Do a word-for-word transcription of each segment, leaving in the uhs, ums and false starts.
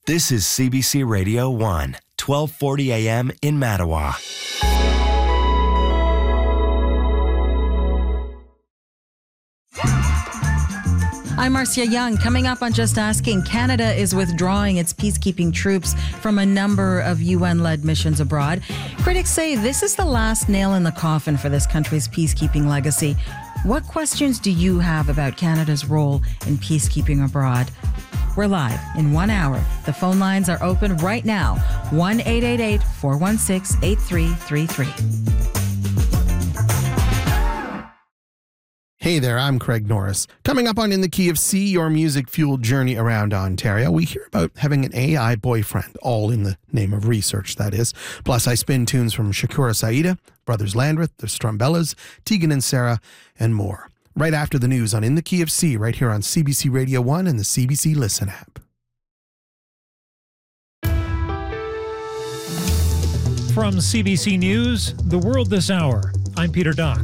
This is C B C Radio one, twelve forty a m in Mattawa. I'm Marcia Young. Coming up on Just Asking, Canada is withdrawing its peacekeeping troops from a number of U N-led missions abroad. Critics say this is the last nail in the coffin for this country's peacekeeping legacy. What questions do you have about Canada's role in peacekeeping abroad? We're live in one hour. The phone lines are open right now. one eight eight eight, four one six, eight three three three. Hey there, I'm Craig Norris. Coming up on In the Key of C, your music-fueled journey around Ontario, we hear about having an A I boyfriend, all in the name of research, that is. Plus, I spin tunes from Shakura Saida, Brothers Landreth, the Strumbellas, Tegan and Sarah, and more. Right after the news on In the Key of C, right here on C B C Radio one and the C B C Listen app. From C B C News, The World This Hour, I'm Peter Dock.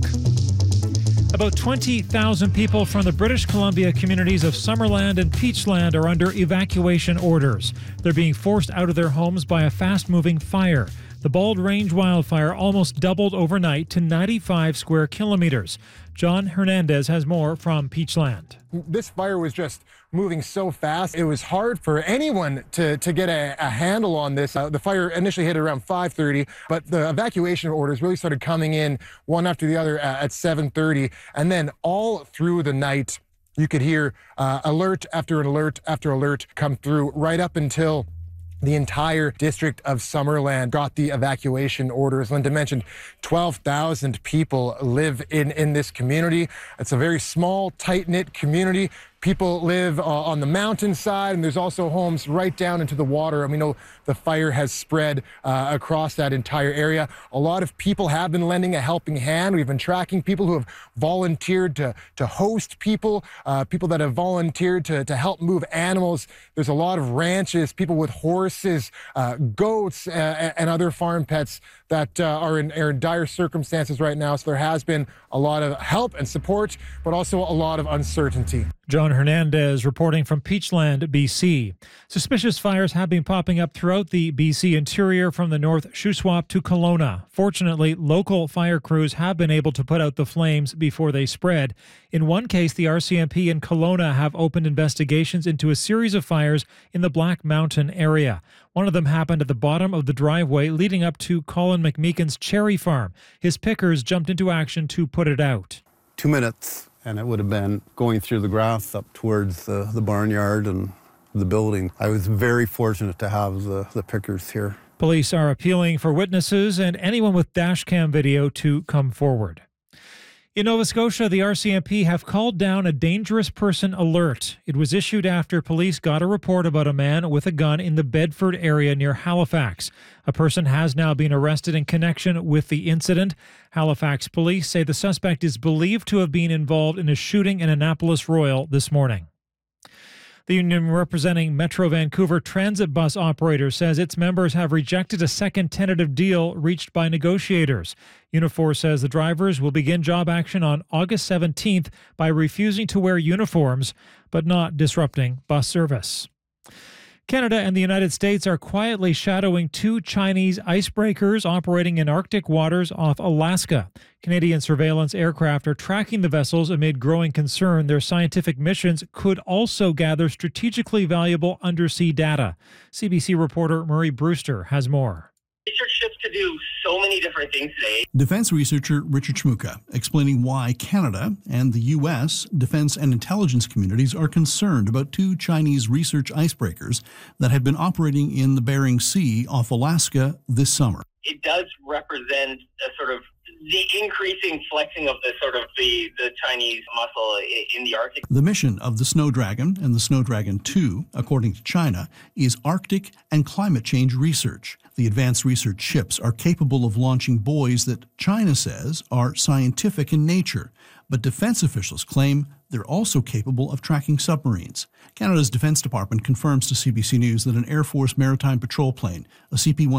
About twenty thousand people from the British Columbia communities of Summerland and Peachland are under evacuation orders. They're being forced out of their homes by a fast-moving fire. The Bald Range wildfire almost doubled overnight to ninety-five square kilometers. John Hernandez has more from Peachland. This fire was just moving so fast. It was hard for anyone to, to get a, a handle on this. Uh, the fire initially hit around five thirty, but the evacuation orders really started coming in one after the other uh, at seven thirty. And then all through the night, you could hear uh, alert after alert after alert come through right up until the entire district of Summerland got the evacuation orders. Linda mentioned twelve thousand people live in, in this community. It's a very small, tight-knit community. People live uh, on the mountainside, and there's also homes right down into the water. And we know the fire has spread uh, across that entire area. A lot of people have been lending a helping hand. We've been tracking people who have volunteered to, to host people, uh, people that have volunteered to, to help move animals. There's a lot of ranches, people with horses, uh, goats, uh, and other farm pets that uh, are, in, are in dire circumstances right now. So there has been a lot of help and support, but also a lot of uncertainty. John Hernandez reporting from Peachland, B C. Suspicious fires have been popping up throughout the B C interior from the North Shuswap to Kelowna. Fortunately, local fire crews have been able to put out the flames before they spread. In one case, the R C M P in Kelowna have opened investigations into a series of fires in the Black Mountain area. One of them happened at the bottom of the driveway leading up to Colin McMeekin's cherry farm. His pickers jumped into action to put it out. Two minutes. And it would have been going through the grass up towards the, the barnyard and the building. I was very fortunate to have the, the pickers here. Police are appealing for witnesses and anyone with dash cam video to come forward. In Nova Scotia, the R C M P have called down a dangerous person alert. It was issued after police got a report about a man with a gun in the Bedford area near Halifax. A person has now been arrested in connection with the incident. Halifax police say the suspect is believed to have been involved in a shooting in Annapolis Royal this morning. The union representing Metro Vancouver transit bus operators says its members have rejected a second tentative deal reached by negotiators. Unifor says the drivers will begin job action on August seventeenth by refusing to wear uniforms, but not disrupting bus service. Canada and the United States are quietly shadowing two Chinese icebreakers operating in Arctic waters off Alaska. Canadian surveillance aircraft are tracking the vessels amid growing concern their scientific missions could also gather strategically valuable undersea data. C B C reporter Murray Brewster has more. Research ships could do so many different things today. Defense researcher Richard Shmuka explaining why Canada and the U S defense and intelligence communities are concerned about two Chinese research icebreakers that have been operating in the Bering Sea off Alaska this summer. It does represent a sort of the increasing flexing of the sort of the, the Chinese muscle in the Arctic. The mission of the Snowdragon and the Snowdragon two, according to China, is Arctic and climate change research. The advanced research ships are capable of launching buoys that China says are scientific in nature, but defense officials claim they're also capable of tracking submarines. Canada's Defense Department confirms to C B C News that an Air Force maritime patrol plane, a C P one